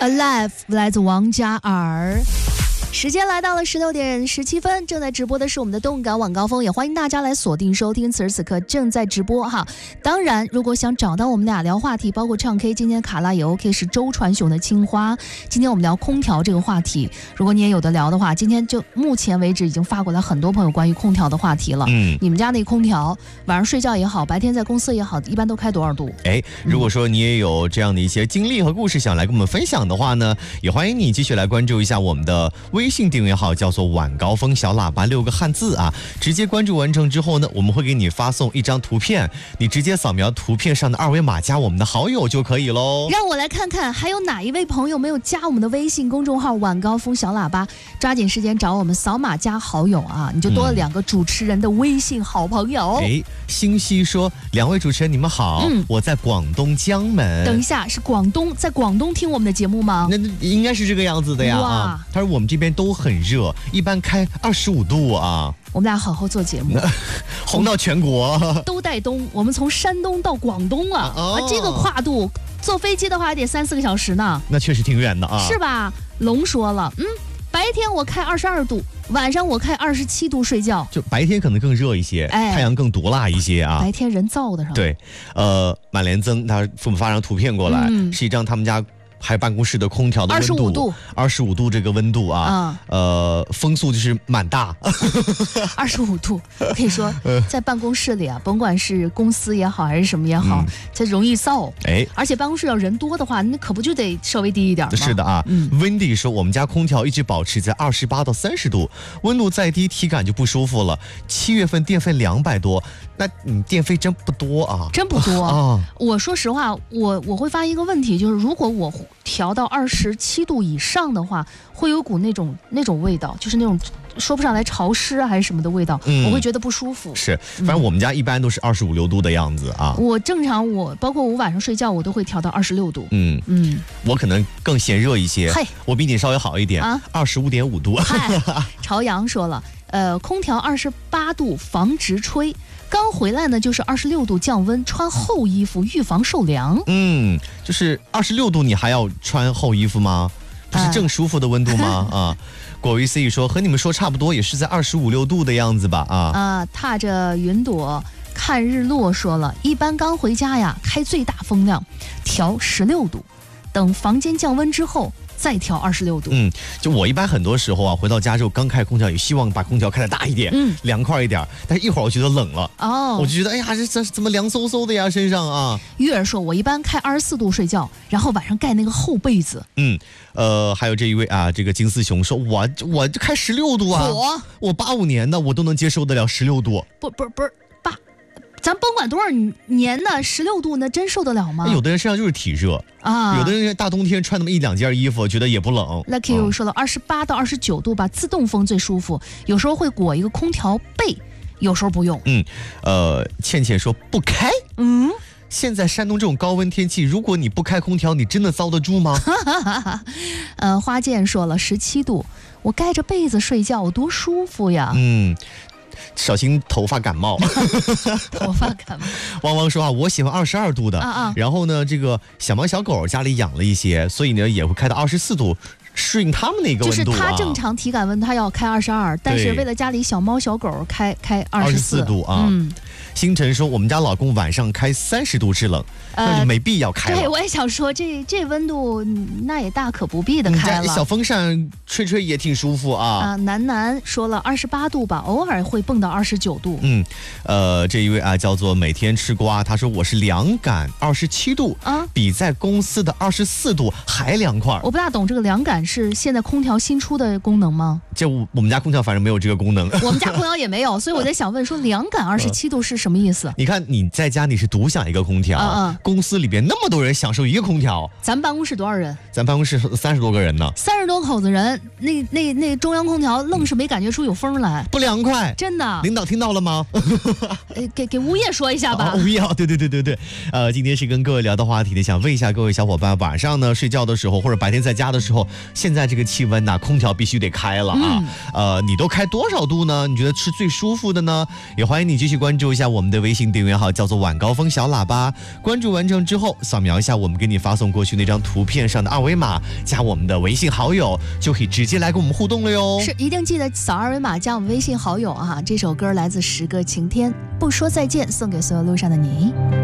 Alive 来自王嘉尔。时间来到了16点17分，正在直播的是我们的动感晚高峰，也欢迎大家来锁定收听，此时此刻正在直播哈。当然，如果想找到我们俩聊话题，包括唱 K， 今天卡拉也 OK， 是周传雄的青花。今天我们聊空调这个话题，如果你也有的聊的话，今天就目前为止已经发过来很多朋友关于空调的话题了。你们家那空调晚上睡觉也好，白天在公司也好，一般都开多少度？ 如果说你也有这样的一些经历和故事想来跟我们分享的话呢，也欢迎你继续来关注一下我们的微信订阅号，叫做晚高峰小喇叭6个汉字啊。直接关注完成之后呢，我们会给你发送一张图片，你直接扫描图片上的二维码加我们的好友就可以喽。 让我来看看还有哪一位朋友没有加我们的微信公众号晚高峰小喇叭，抓紧时间找我们扫码加好友啊，你就多了2个主持人的微信好朋友。 星希说2位主持人你们好，我在广东江门。 等一下，是广东，在广东听我们的节目吗？ 那应该是这个样子的呀。他说我们这边都很热，一般开25度啊。 我们俩好好做节目， 红到全国都带冬。我们从山东到广东啊，这个跨度坐飞机的话得3-4个小时呢。 那确实挺远的啊， 是吧？龙说了，白天我开22度，晚上我开27度睡觉。 就白天可能更热一些，太阳更毒辣一些啊。 白天人造的是吧？ 对，满连增他父母发张图片过来，是一张他们家还有办公室的空调的温度，25度这个温度啊，风速就是蛮大 ，25度。我跟你说，在办公室里啊，甭管是公司也好还是什么也好，它容易燥。而且办公室要人多的话，那可不就得稍微低一点吗？ 是的啊。Wendy 说，我们家空调一直保持在28到30度，温度再低，体感就不舒服了。7月份电费200多，那你电费真不多啊？ 真不多啊！我说实话，我会发现一个问题，就是如果我调到27度以上的话，会有股那种味道，就是那种说不上来潮湿还是什么的味道，我会觉得不舒服。 是，反正我们家一般都是25、6度的样子啊。 我正常，包括我晚上睡觉，我都会调到26度。 我可能更嫌热一些，我比你稍微好一点，25.5度。 朝阳说了，空调28度防直吹。刚回来呢，就是26度降温，穿厚衣服预防受凉。 就是26度，你还要穿厚衣服吗？不是正舒服的温度吗？果鱼 C 说和你们说差不多，也是在25、6度的样子吧？ 踏着云朵看日落说了，一般刚回家呀，开最大风量，调16度，等房间降温之后再调26度。 就我一般很多时候啊，回到家之后刚开空调，也希望把空调开得大一点，凉快一点。但是一会儿我觉得冷了，我就觉得哎呀，这怎么凉飕飕的呀，身上啊。 月儿说，我一般开24度睡觉，然后晚上盖那个厚被子。 还有这一位啊，这个金丝熊说，我就开16度啊，我85年的，我都能接受得了16度。 不是。咱甭管多少年的16度，那真受得了吗？ 有的人身上就是体热啊，有的人大冬天穿那么1-2件衣服，觉得也不冷。 Lucky 又说了，28到29度吧，自动风最舒服，有时候会裹一个空调被，有时候不用。 倩倩说不开。现在山东这种高温天气，如果你不开空调，你真的遭得住吗？ 花剑说了17度，我盖着被子睡觉，我多舒服呀。 小心头发感冒。 头发感冒。 汪汪说啊，我喜欢22度的。然后呢，这个小猫小狗家里养了一些，所以呢也会开到24度。适应他们那个温度就是它正常体感温它要开22，但是为了家里小猫小狗开24 度啊。星辰说，我们家老公晚上开30度制冷，那就没必要开了。 对，我也想说，这温度那也大可不必的开了。 小风扇吹也挺舒服啊。 楠说了28度吧，偶尔会蹦到29度。 这一位啊叫做每天吃瓜，他说我是凉感27度，比在公司的24度还凉快。 我不大懂这个凉感是现在空调新出的功能吗？ 就我们家空调反正没有这个功能。 我们家空调也没有，所以我在想问说凉感27度是什么意思？ 你看你在家你是独享一个空调，公司里边那么多人享受一个空调。 咱办公室多少人？ 咱办公室30多个人呢 ，30多口子人，那中央空调愣是没感觉出有风来， 不凉快， 真的。 领导听到了吗？ 给物业说一下吧。 物业对。今天是跟各位聊的话题呢，想问一下各位小伙伴，晚上呢睡觉的时候或者白天在家的时候， 现在这个气温呢，空调必须得开了啊。你都开多少度呢？你觉得是最舒服的呢？也欢迎你继续关注一下我们的微信订阅号，叫做晚高峰小喇叭。关注完成之后，扫描一下我们给你发送过去那张图片上的二维码，加我们的微信好友，就可以直接来跟我们互动了哟。 是，一定记得扫二维码加我们微信好友啊！这首歌来自时隔晴天，不说再见，送给所有路上的你。